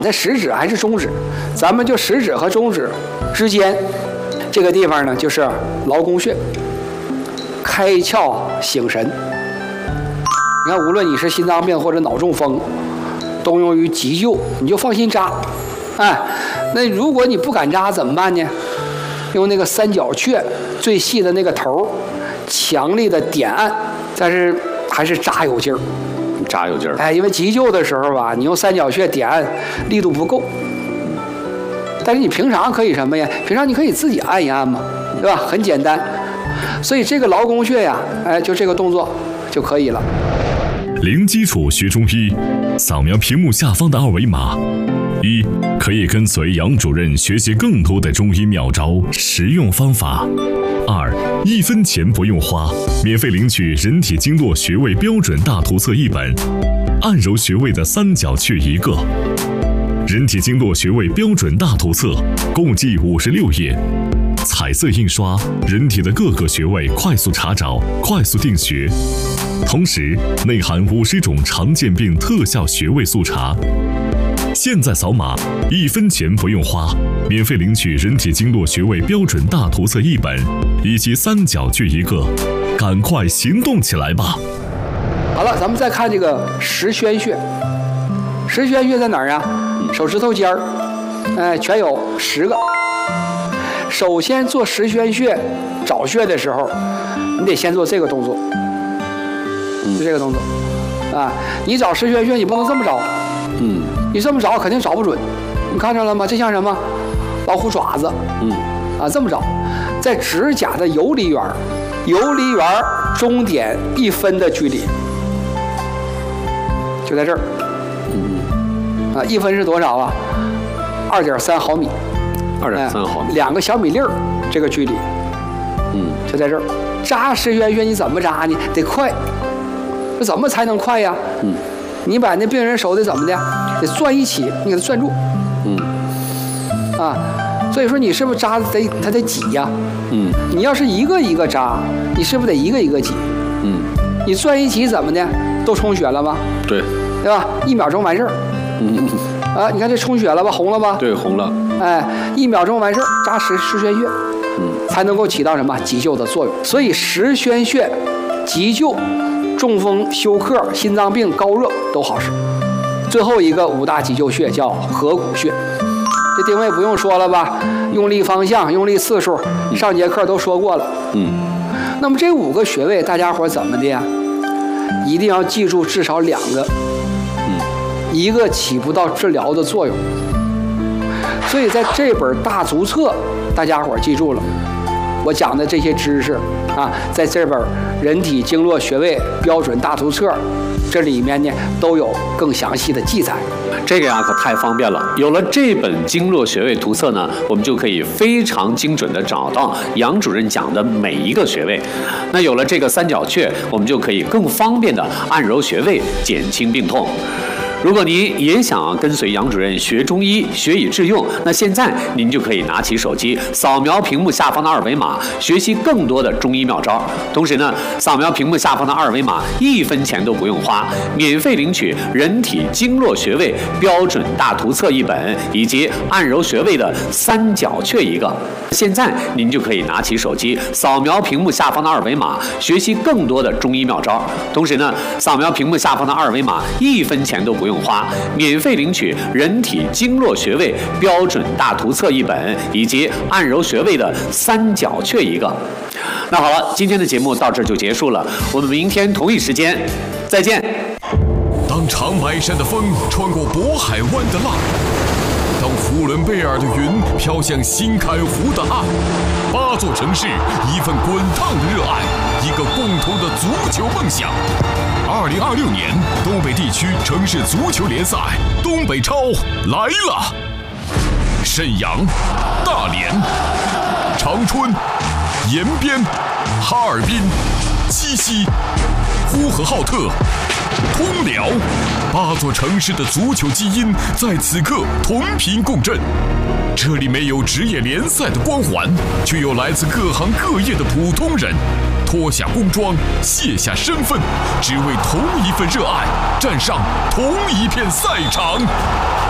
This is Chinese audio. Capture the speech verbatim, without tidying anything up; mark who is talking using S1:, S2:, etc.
S1: 那食指还是中指，咱们就食指和中指之间这个地方呢，就是劳宫穴，开窍醒神。你看，无论你是心脏病或者脑中风，都用于急救，你就放心扎。哎，那如果你不敢扎怎么办呢？用那个三角雀最细的那个头，强力的点按，但是还是扎有劲儿。
S2: 扎有劲儿，
S1: 哎，因为急救的时候吧，你用三角穴点按力度不够，但是你平常可以什么呀？平常你可以自己按一按嘛，对吧？很简单，所以这个劳宫穴呀，哎，就这个动作就可以了。
S3: 零基础学中医，扫描屏幕下方的二维码，一可以跟随杨主任学习更多的中医妙招、实用方法。二，一分钱不用花，免费领取人体经络穴位标准大图册一本，按揉穴位的三角穴一个。人体经络穴位标准大图册共计五十六页，彩色印刷，人体的各个穴位快速查找，快速定穴。同时内含五十种常见病特效穴位速查。现在扫码，一分钱不用花，免费领取人体经络穴位标准大图册一本，以及三角穴一个，赶快行动起来吧！
S1: 好了，咱们再看这个十宣穴。十宣穴在哪儿啊？手指头尖儿，哎，全有十个。首先做十宣穴找穴的时候，你得先做这个动作，就这个动作啊。你找十宣穴，你不能这么找，嗯。你这么找肯定找不准，你看着了吗？这像什么？老虎爪子。嗯，啊，这么找，在指甲的游离缘，游离缘中点一分的距离，就在这儿。嗯，啊，一分是多少啊？二点三毫米。
S2: 二点三毫米。
S1: 哎，两个小米粒儿，这个距离。嗯，就在这儿。扎十宣穴你怎么扎呢？得快。这怎么才能快呀？嗯。你把那病人手得怎么的？得攥一起，你给他攥住。嗯。啊，所以说你是不是扎得他得挤呀？嗯。你要是一个一个扎，你是不是得一个一个挤？嗯。你攥一起怎么的？都充血了吗？
S2: 对。
S1: 对吧？一秒钟完事儿。嗯。啊，你看这充血了吧？红了吧？
S2: 对，红了。
S1: 哎，一秒钟完事儿，扎十十宣穴，嗯，才能够起到什么急救的作用。所以十宣穴急救。中风、休克、心脏病、高热都好使。最后一个五大急救穴叫合谷穴，这定位不用说了吧？用力方向、用力次数，上节课都说过了。嗯。那么这五个穴位，大家伙怎么的呀？一定要记住至少两个。嗯。一个起不到治疗的作用。所以在这本大足册，大家伙记住了。我讲的这些知识啊，在这本人体经络穴位标准大图册这里面呢都有更详细的记载。
S2: 这个呀可太方便了，有了这本经络穴位图册呢，我们就可以非常精准的找到杨主任讲的每一个穴位。那有了这个三角穴，我们就可以更方便的按揉穴位，减轻病痛。如果您也想跟随杨主任学中医，学以致用，那现在您就可以拿起手机，扫描屏幕下方的二维码，学习更多的中医妙招。同时呢，扫描屏幕下方的二维码，一分钱都不用花，免费领取人体经络穴位标准大图册一本，以及按揉穴位的三角穴一个。现在您就可以拿起手机，扫描屏幕下方的二维码，学习更多的中医妙招。同时呢，扫描屏幕下方的二维码，一分钱都不用花，免费领取人体经络穴位标准大图册一本，以及按揉穴位的三角穴一个。那好了，今天的节目到这就结束了，我们明天同一时间再见。
S3: 当长白山的风穿过渤海湾的浪，当呼伦贝尔的云飘向新开湖的岸，八座城市，一份滚烫的热爱，一个共同的足球梦想。二零二六年东北地区城市足球联赛东北超来了！沈阳、大连、长春、延边、哈尔滨、鸡西、呼和浩特、通辽，八座城市的足球基因在此刻同频共振。这里没有职业联赛的光环，却有来自各行各业的普通人，脱下工装，卸下身份，只为同一份热爱，站上同一片赛场。